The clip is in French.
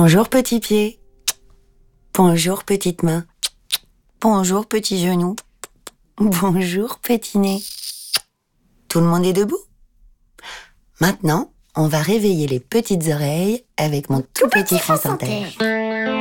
Bonjour petit pied. Bonjour petite main. Bonjour petit genou. Bonjour petit nez. Tout le monde est debout? Maintenant, on va réveiller les petites oreilles avec mon tout petit France Inter.